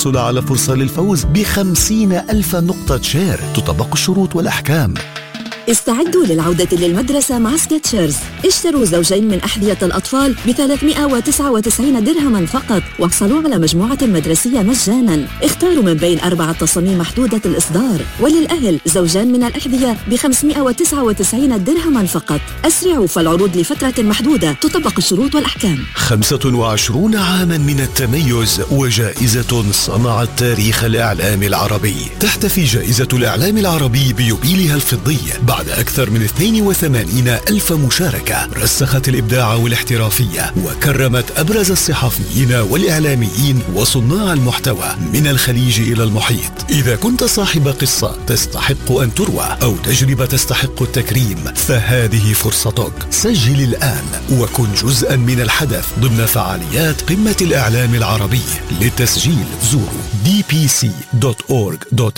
تحصل على فرصة للفوز ب50,000 نقطة شير. تطبق الشروط والأحكام. استعدوا للعودة للمدرسة مع سكتشرز. اشتروا زوجين من أحذية الأطفال ب399 درهما فقط، واحصلوا على مجموعة مدرسية مجانا. اختاروا من بين 4 تصاميم محدودة الإصدار. وللأهل زوجان من الأحذية ب599 درهما فقط. أسرعوا فالعروض لفترة محدودة. تطبق الشروط والأحكام. 25 عاما من التميز وجائزة صنعت تاريخ الإعلام العربي. تحتفي جائزة الإعلام العربي بيوبيلها الفضي بعد أكثر من 82,000 مشاركة. رسخت الإبداع والاحترافية وكرمت أبرز الصحفيين والإعلاميين وصناع المحتوى من الخليج إلى المحيط. إذا كنت صاحب قصة تستحق أن تروى أو تجربة تستحق التكريم، فهذه فرصتك. سجل الآن وكن جزءا من الحدث ضمن فعاليات قمة الإعلام العربي. للتسجيل زوروا dpc.org.au